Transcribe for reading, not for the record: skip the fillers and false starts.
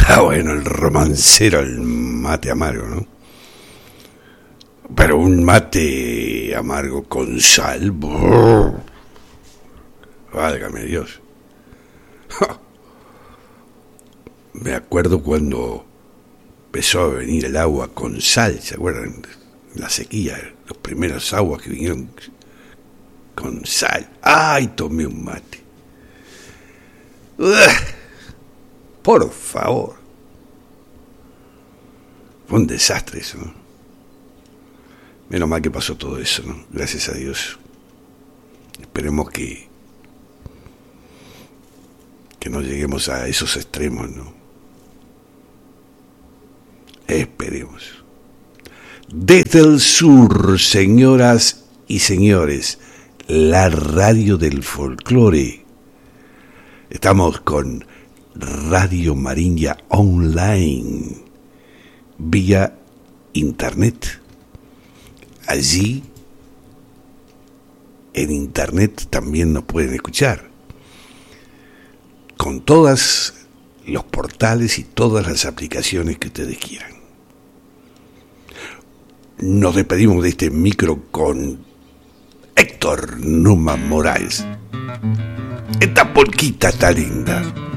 Está bueno el romancero, el mate amargo, ¿no? Pero un mate amargo con sal, brrr, válgame Dios. Me acuerdo cuando empezó a venir el agua con sal, ¿se acuerdan? La sequía, los primeros aguas que vinieron con sal. ¡Ay, tomé un mate! ¡Ugh! Por favor. Fue un desastre eso, ¿no? Menos mal que pasó todo eso, ¿no? Gracias a Dios. Esperemos que no lleguemos a esos extremos, ¿no? Esperemos. Desde el sur, señoras y señores, la radio del folclore. Estamos con Radio Mariña Online, vía internet. Allí, en internet también nos pueden escuchar, con todos los portales y todas las aplicaciones que ustedes quieran. Nos despedimos de este micro con Héctor Numa Moraes. Esta polquita está linda.